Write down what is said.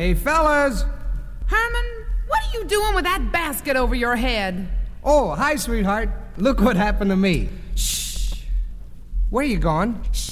Hey, fellas! Herman, what are you doing with that basket over your head? Oh, hi, sweetheart. Look what happened to me. Shh. Where you going? Shh.